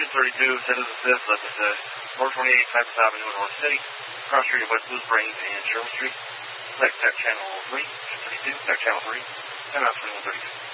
32, Citizens Fifth, left us 428 Cypress Avenue in North City, cross street of West Blue Springs and Sherman Street. Tech Channel 3, 32, Tech Channel 3, and out 2132.